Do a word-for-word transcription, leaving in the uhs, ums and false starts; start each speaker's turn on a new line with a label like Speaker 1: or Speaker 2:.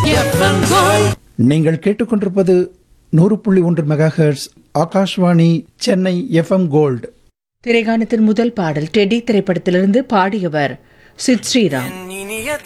Speaker 1: FM gold.
Speaker 2: நீங்கள் கேட்டுக்கொண்டிருப்பது நூறு புள்ளி ஒன்று mega hertz Akashvani Chennai FM gold.
Speaker 3: திரைகாணத்தின் முதல் பாடல் டெடி திரைப்படத்திலிருந்து பாடியவர் சித் ஸ்ரீராம்.